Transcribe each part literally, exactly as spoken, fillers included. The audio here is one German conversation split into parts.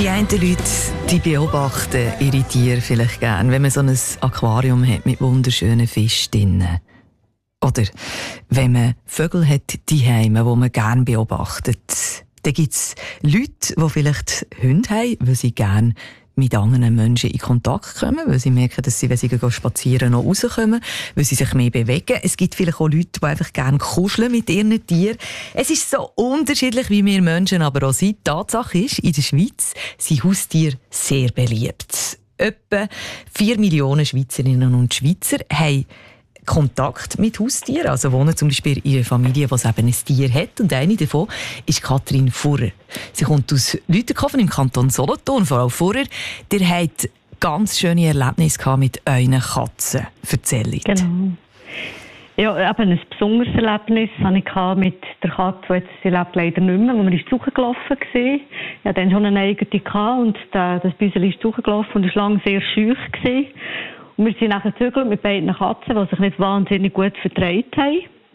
Die einen Leute, die beobachten ihre Tiere vielleicht gerne, wenn man so ein Aquarium hat mit wunderschönen Fischen drinnen. Oder wenn man Vögel hat, die Heime, die man gerne beobachtet. Dann gibt es Leute, die vielleicht Hunde haben, weil sie gerne mit anderen Menschen in Kontakt kommen, weil sie merken, dass sie, wenn sie spazieren, noch rauskommen, weil sie sich mehr bewegen. Es gibt vielleicht auch Leute, die einfach gerne kuscheln mit ihren Tieren. Es ist so unterschiedlich, wie wir Menschen aber auch sind. Die Tatsache ist, in der Schweiz sind Haustiere sehr beliebt. Etwa vier Millionen Schweizerinnen und Schweizer haben Kontakt mit Haustieren, also wohnen zum Beispiel in einer Familie, die eben ein Tier hat. Und eine davon ist Katrin Furrer. Sie kommt aus Lüterkofen im Kanton Solothurn. Frau Furrer, ihr habt ganz schöne Erlebnisse mit euren Katzen. Erzählt. Genau. Ja, eben ein besonderes Erlebnis hatte ich mit der Katze, jetzt sie lebt leider nicht mehr, wo wir in die Suche gelaufen waren. Ich hatte dann schon eine eigene und das Büseli ist zugelaufen und war lange sehr schüch gewesen. Und wir sind nachher zügelt mit beiden Katzen, die sich nicht wahnsinnig gut vertreibt haben.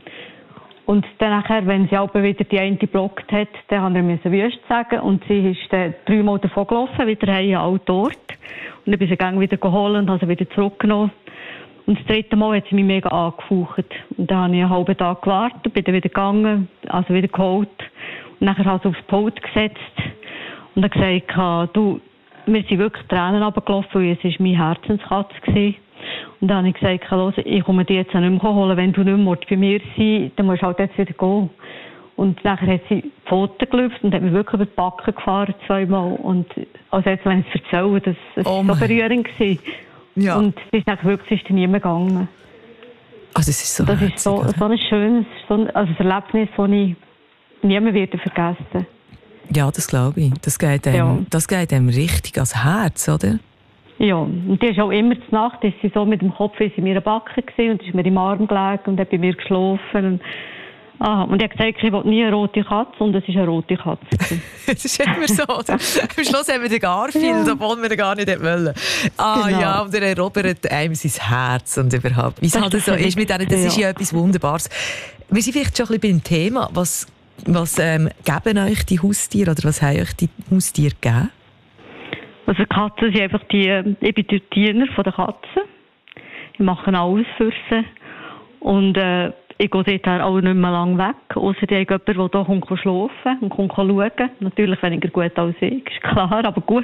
Und dann nachher, wenn sie aber wieder die eine geblockt hat, dann musste er wüst sagen. Und sie ist dann dreimal davon gelaufen, wieder heim, auch dort. Und ich bin sie dann wieder geholt und habe sie wieder zurückgenommen. Und das dritte Mal hat sie mich mega angefaucht. Und dann habe ich einen halben Tag gewartet, bin dann wieder gegangen, also wieder geholt. Und nachher habe ich sie aufs Pult gesetzt und dann gesagt, du, mir sind wirklich Tränen runtergelaufen, weil es war meine Herzenskatze gewesen. Und dann habe ich gesagt, los, ich komme die jetzt nicht mehr holen. Wenn du nicht mehr bei mir sein willst, dann musst du halt jetzt wieder gehen. Und nachher hat sie die Pfoten gelüpft und hat mich wirklich über die Backen gefahren, zweimal. Und also jetzt, wenn ich es erzähle, das, das oh war so berührend. Ja. Und sie ist nachher wirklich ist nie mehr gegangen. Also das ist so Das herzig, ist so, so ein schönes so ein, also ein Erlebnis, das ich nie mehr wieder vergessen. Ja, das glaube ich. Das geht, einem, Ja. das geht einem richtig ans Herz, oder? Ja, und die ist auch immer zur Nacht, ist sie so mit dem Kopf in mir Backen gewesen und ist mir im Arm gelegen und hat bei mir geschlafen. Und, aha, und ich habe gesagt, ich will nie eine rote Katze und es ist eine rote Katze. Das ist immer so. Am Schluss haben wir den Garfield, ja. Obwohl wir ihn gar nicht wollen. Ah Genau. ja, und er erobert einem sein Herz und überhaupt. Wie es halt so ist mit denen, das ist ja etwas Wunderbares. Wir sind vielleicht schon ein bisschen beim Thema. Was, was ähm, geben euch die Haustiere oder was haben euch die Haustiere gegeben? Also die Katzen sind einfach die, ich bin der Diener von der Katzen. Ich mache alles für sie. Und äh, ich gehe dort auch nicht mehr lange weg. Ausser die haben jemanden, der hier kommt schlafen und kommt schauen. Natürlich weniger gut als ich, ist klar, aber gut.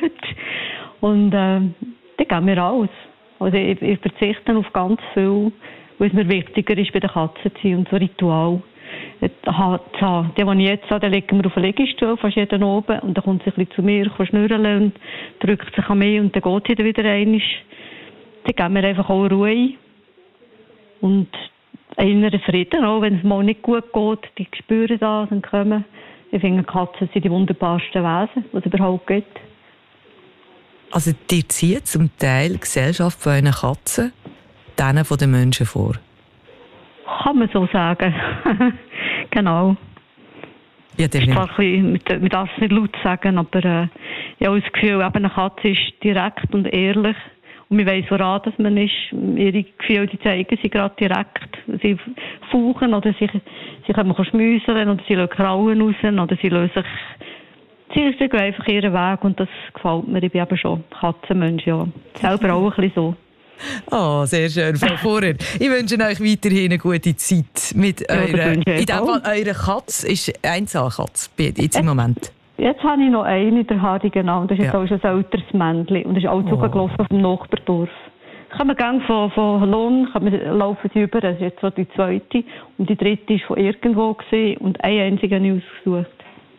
Und äh, die geben mir alles. Also ich, ich verzichte auf ganz viel, weil es mir wichtiger ist, bei den Katzen zu sein und so Ritual. Die, die ich jetzt habe, den legen wir auf den Liegestuhl, fast jeden oben. Und dann kommt sie ein bisschen zu mir, kann schnurren und drückt sich an mich und dann geht sie wieder einmal. Sie geben mir einfach auch Ruhe. Und inneren Frieden, auch wenn es mal nicht gut geht. Die spüren das und kommen. Ich finde, Katzen sind die wunderbarsten Wesen, die es überhaupt gibt. Also dir zieht zum Teil die Gesellschaft von euren Katzen denen von den Menschen vor? Kann man so sagen. Genau. Ja, das ist zwar ein bisschen, man darf es nicht laut sagen, aber äh, ich habe das Gefühl, eben eine Katze ist direkt und ehrlich. Und man weiss, woran dass man ist. Ihre Gefühle die zeigen sie gerade direkt. Sie fauchen oder sie, sie können schmüseln oder sie lassen Krallen raus oder sie lösen sich. Sie, sie gehen einfach ihren Weg und das gefällt mir. Ich bin eben schon Katzenmensch, ja. Selber auch ein bisschen so. Oh, sehr schön, Frau Furrer. Ich wünsche euch weiterhin eine gute Zeit mit ja, eurer... In dem Fall, eure Katze ist Einzelkatze jetzt im Moment. Jetzt habe ich noch eine, der Hardy, genau. Das ist ja. jetzt auch schon ein älteres Männchen. Und das ist auch zugelaufen oh. auf dem Nachbardorf. Kommen wir von, von Lohn, wir laufen sie über. Das ist jetzt so die zweite. Und die dritte war von irgendwo gewesen. Und eine einzige habe ich ausgesucht.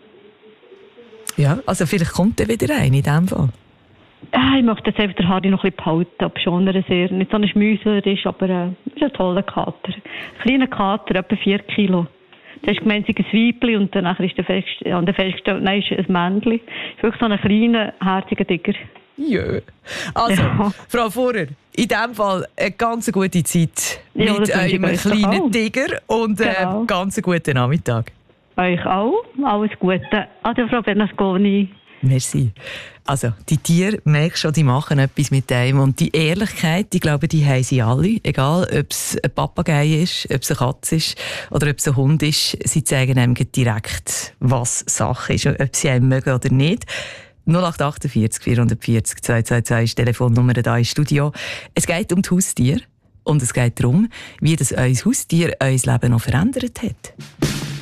Ja, also vielleicht kommt er wieder rein in dem Fall. Ja, ich möchte jetzt einfach den Hardy noch ein bisschen behalten. Ob schon er sehr, nicht so ein Schmüsler ist, aber äh, ist ein toller Kater. Ein kleiner Kater, etwa vier Kilo. Das ist gemeint, ein Weibchen und dann ist der fest, ja, festgestellt, nein, ist ein Männchen. Ist wirklich so ein kleiner, herziger Tiger. Ja. Also, ja. Frau Furrer, in diesem Fall eine ganz gute Zeit ja, mit einem kleinen Tiger und einen genau. ganz guten Nachmittag. Euch auch. Alles Gute. Ade, Frau Bernasconi. Merci. Also, die Tiere, merkst schon, die machen etwas mit dem. Und die Ehrlichkeit, ich glaube, die haben sie alle. Egal, ob es ein Papagei ist, ob es eine Katze ist oder ob es ein Hund ist. Sie zeigen einem direkt, was Sache ist, ob sie einem mögen oder nicht. null acht acht vier vier vier zehn zwei zwei zwei ist die Telefonnummer hier im Studio. Es geht um die Haustiere und es geht darum, wie das unser Haustier unser Leben noch verändert hat.